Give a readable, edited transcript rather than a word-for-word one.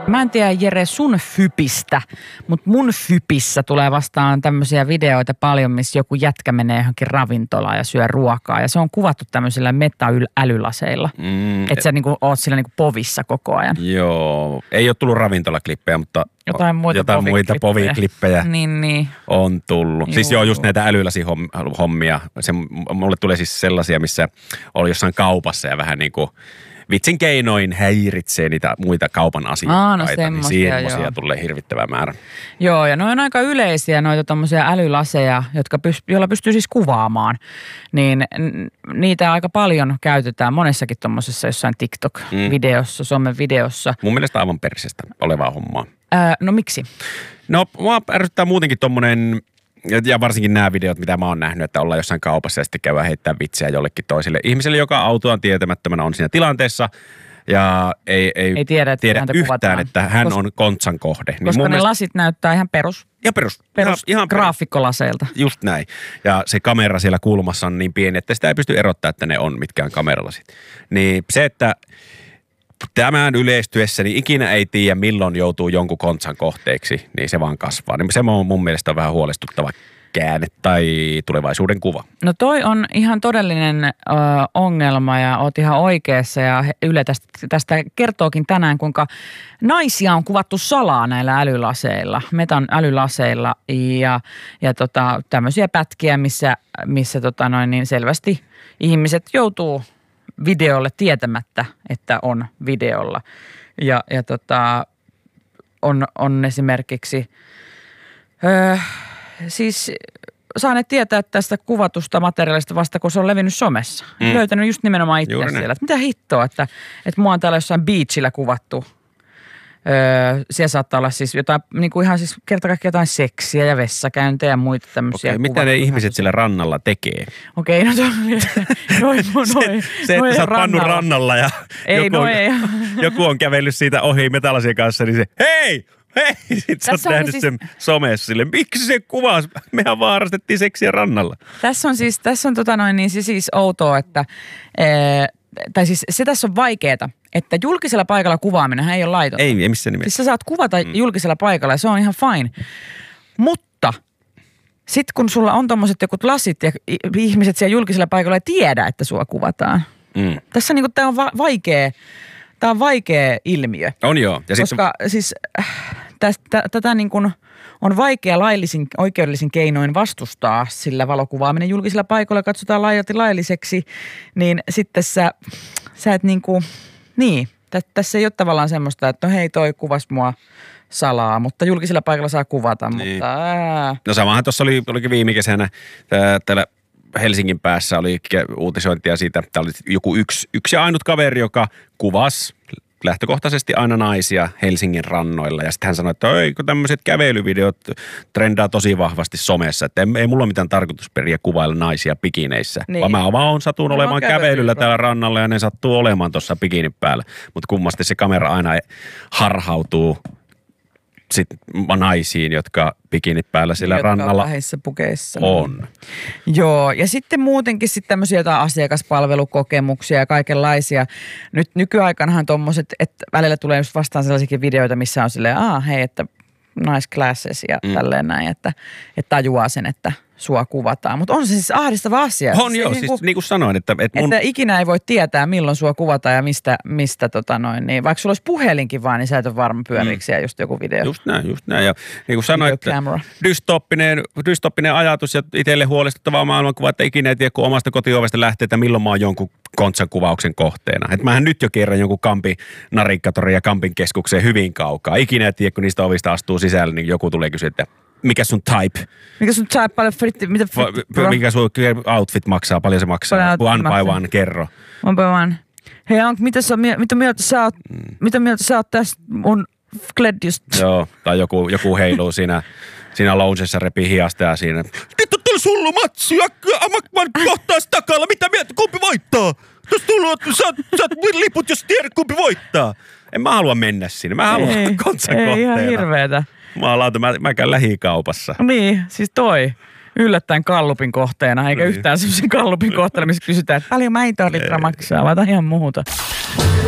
Mä en tiedä Jere sun fypistä, mutta mun fypissä tulee vastaan tämmöisiä videoita paljon, missä joku jätkä menee johonkin ravintolaan ja syö ruokaa. Ja se on kuvattu tämmöisillä meta-älylaseilla. Että sä niinku oot sillä niinku povissa koko ajan. Joo, ei ole tullut ravintolaklippejä, mutta jotain muita poviklippejä niin. On tullut. Siis just näitä älylasihommia. Mulle tulee siis sellaisia, missä oli jossain kaupassa ja vähän niin kuin vitsin keinoin häiritsee niitä muita kaupan asiakkaita. Niin semmoisia tulee hirvittävä määrä. Joo, ja ne on aika yleisiä noita tommosia älylaseja, joilla pystyy siis kuvaamaan. Niin niitä aika paljon käytetään monessakin tommosessa jossain TikTok-videossa, somevideossa. Mun mielestä aivan persestä olevaa hommaa. No miksi? No mua ärsyttää muutenkin tommonen, ja varsinkin nämä videot, mitä mä oon nähnyt, että ollaan jossain kaupassa ja sitten käydään heittää vitsiä jollekin toiselle ihmiselle, joka autoaan tietämättömänä on siinä tilanteessa ja ei tiedä yhtään, kuvataan. Että hän on kontsan kohde. Koska niin ne lasit näyttää ihan perus ihan graafikkolaseilta. Just näin. Ja se kamera siellä kulmassa on niin pieni, että sitä ei pysty erottaa, että ne on mitkään kameralasit. Niin se, että tämän yleistyessä, niin ikinä ei tiedä, milloin joutuu jonkun kontsan kohteeksi, niin se vaan kasvaa. Niin se on mun mielestä vähän huolestuttava käänne tai tulevaisuuden kuva. No toi on ihan todellinen ongelma ja oot ihan oikeassa ja Yle tästä kertookin tänään, kuinka naisia on kuvattu salaa näillä älylaseilla, metan älylaseilla ja tämmöisiä pätkiä, missä niin selvästi ihmiset joutuu videolle tietämättä, että on videolla. Ja on esimerkiksi siis saaneet tietää tästä kuvatusta materiaalista vasta, kun se on levinnyt somessa. Löytänyt just nimenomaan itse siellä. Että mitä hittoa, että mua on täällä jossain beachillä kuvattu. Siellä saattaa olla siis jotain, niin kuin ihan siis kerta kaikkiaan jotain seksiä ja vessakäyntejä ja muita tämmöisiä. Okei, mitä ne ihmiset sillä rannalla tekee? Okei, no se, että sä oot pannut rannalla ja joku on kävellyt siitä ohi metallasien kanssa, niin se, hei! Sit sä oot nähnyt siis sen somessa sille. Miksi se kuvaa? Mehän vaan harrastettiin seksiä rannalla. Tässä on siis outoa, että tai siis se tässä on vaikeeta, että julkisella paikalla kuvaaminenhan ei ole laitonta. Ei missään nimessä. Siis sä saat kuvata julkisella paikalla ja se on ihan fine. Mutta sit kun sulla on tommoset jokut lasit ja ihmiset siellä julkisella paikalla ei tiedä, että sua kuvataan. Tässä niinku tää on Tämä on vaikea ilmiö. On joo. Ja koska siis tätä niin kuin on vaikea oikeudellisin keinoin vastustaa, sillä valokuvaaminen julkisilla paikoilla katsotaan laajalti lailliseksi, niin sitten sä et tässä ei ole tavallaan semmoista, että no hei toi kuvasi mua salaa, mutta julkisilla paikoilla saa kuvata, niin. Mutta No samahan tuossa olikin viime kesänä täällä Helsingin päässä oli uutisointia siitä, että oli joku yksi ja ainut kaveri, joka kuvasi lähtökohtaisesti aina naisia Helsingin rannoilla. Ja sitten hän sanoi, että kun tämmöiset kävelyvideot trendaa tosi vahvasti somessa, että ei mulla ole mitään tarkoitusperiä kuvailla naisia pikineissä. Niin. Vaan mä vaan satun olemaan kävelyllä täällä rannalla ja ne sattuu olemaan tuossa bikinin päällä. Mutta kummasti se kamera aina harhautuu sitten naisiin, jotka bikinit päällä sillä rannalla vähissä pukeissa on. Joo, ja sitten muutenkin sitten tämmöisiä jotain asiakaspalvelukokemuksia ja kaikenlaisia. Nyt nykyaikanahan tommoset, että välillä tulee just vastaan sellaisiakin videoita, missä on silleen, hei, että nice classes ja tälleen näin, että tajuaa sen, että sua kuvataan. Mutta on se siis ahdistava asia. On joo, siis niin kuin sanoin, että ikinä ei voi tietää, milloin sua kuvataan ja mistä niin vaikka sulla olisi puhelinkin vaan, niin sä et ole varma pyöriksiä just joku video. Just näin. Ja niin kuin sanoin, että dystopinen ajatus ja itselle huolestuttavaa maailmankuva, että ikinä ei tiedä, kun omasta kotiovesta lähtee, että milloin mä oon jonkun kontsan kuvauksen kohteena. Että mähän nyt jo kerran jonkun Kampin narikkatori ja Kampin keskukseen hyvin kaukaa. Ikinä ei tiedä, kun niistä ovista astuu sisälle, niin joku tulee kysyä, että mikä sun type? Mikä sun type? Paljon mikä sun outfit maksaa? Paljon se maksaa? One by one, kerro. One by one. Hei, mitä mieltä sä oot tästä mun kledjusta? Joo, tai joku heiluu siinä loungessa repii hiasta ja siinä. Nyt on tullut sullu matsi, mä kohtaas takalla. Mitä mieltä? Kumpi voittaa? Jos tullut, saat liput, jos tiedät, kumpi voittaa. En mä halua mennä sinne. Mä haluan kontsan kohteena. Ei ihan hirveetä. Mä käyn lähikaupassa. Niin, siis yllättäen Gallupin kohteena, eikä yhtään semmoisen Gallupin kohteena, missä kysytään, että paljon maitoa litra maksaa, vaan ihan muuta.